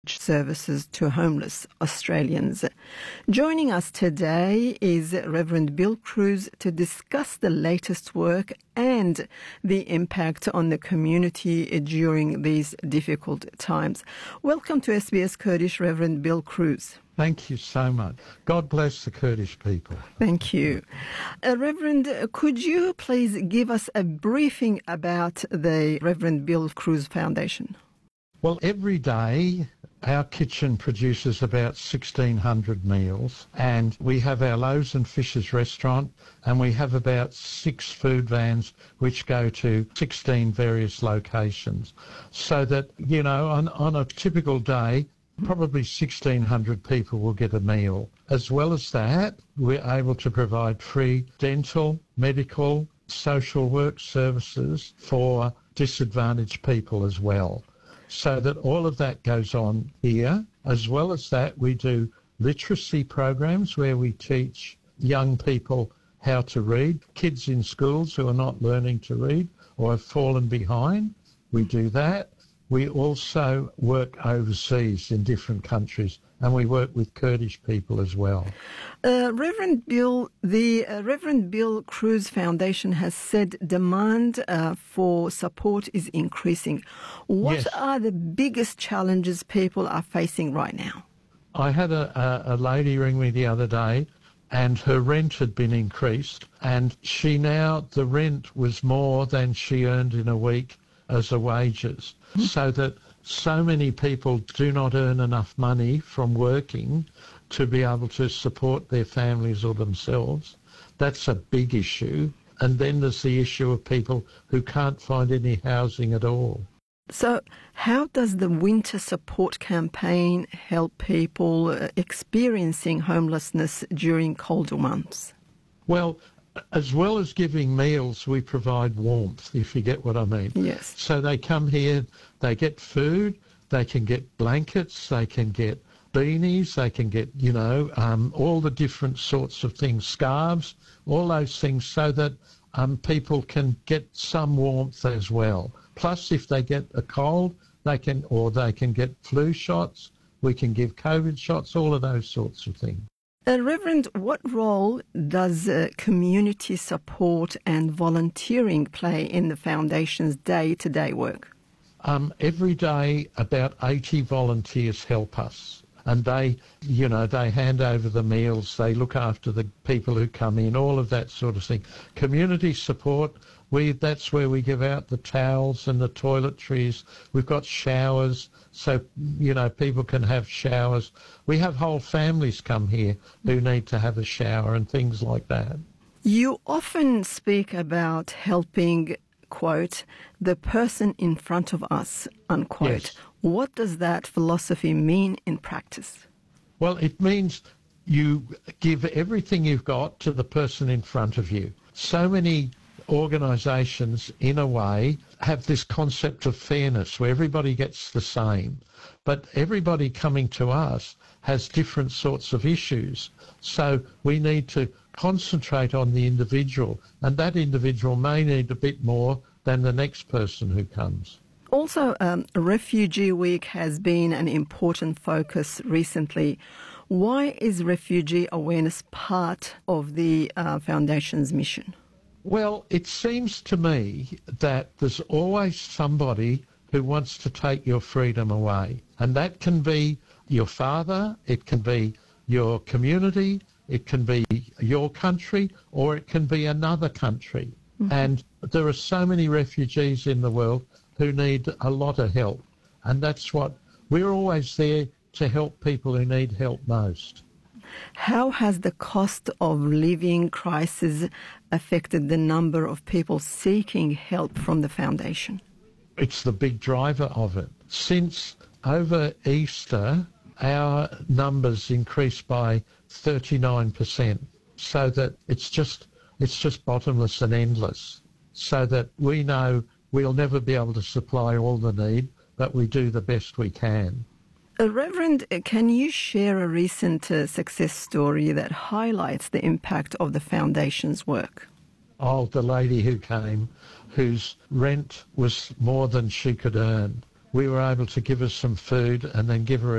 services to homeless Australians. Joining us today is Reverend Bill Cruz to discuss the latest work and the impact on the community during these difficult times. Welcome to SBS Kurdish, Reverend Bill Cruz. Thank you so much. God bless the Kurdish people. Thank you. Reverend, could you please give us a briefing about the Reverend Bill Cruz Foundation? Well, every day our kitchen produces about 1,600 meals, and we have our Loaves and Fishes restaurant, and we have about 6 food vans which go to 16 various locations. So that, you know, on a typical day, probably 1,600 people will get a meal. As well as that, we're able to provide free dental, medical, social work services for disadvantaged people as well. So that all of that goes on here. As well as that, we do literacy programs where we teach young people how to read, kids in schools who are not learning to read or have fallen behind. We do that. We also work overseas in different countries, and we work with Kurdish people as well. Reverend Bill, the Reverend Bill Cruz Foundation has said demand for support is increasing. What are the biggest challenges people are facing right now? I had a lady ring me the other day, and her rent had been increased, and the rent was more than she earned in a week as her wages. So that so many people do not earn enough money from working to be able to support their families or themselves. That's a big issue. And then there's the issue of people who can't find any housing at all. So how does the winter support campaign help people experiencing homelessness during colder months? Well, as well as giving meals, we provide warmth, if you get what I mean. Yes. So they come here, they get food, they can get blankets, they can get beanies, they can get, all the different sorts of things, scarves, all those things, so that people can get some warmth as well. Plus, if they get a cold, they can get flu shots, we can give COVID shots, all of those sorts of things. Reverend, what role does community support and volunteering play in the Foundation's day-to-day work? Every day, about 80 volunteers help us. And they hand over the meals, they look after the people who come in, all of that sort of thing. Community support, that's where we give out the towels and the toiletries. We've got showers, so, people can have showers. We have whole families come here who need to have a shower and things like that. You often speak about helping, quote, the person in front of us, unquote. Yes. What does that philosophy mean in practice? Well, it means you give everything you've got to the person in front of you. So many organisations, in a way, have this concept of fairness where everybody gets the same. But everybody coming to us has different sorts of issues. So we need to concentrate on the individual, and that individual may need a bit more than the next person who comes. Also, Refugee Week has been an important focus recently. Why is refugee awareness part of the Foundation's mission? Well, it seems to me that there's always somebody who wants to take your freedom away. And that can be your father, it can be your community, it can be your country, or it can be another country. Mm-hmm. And there are so many refugees in the world who need a lot of help. And that's what we're always there to help people who need help most. How has the cost of living crisis affected the number of people seeking help from the Foundation? It's the big driver of it. Since over Easter, our numbers increased by 39%, so that it's just bottomless and endless, so that we know we'll never be able to supply all the need, but we do the best we can. Reverend, can you share a recent success story that highlights the impact of the Foundation's work? Oh, the lady who came, whose rent was more than she could earn. We were able to give her some food and then give her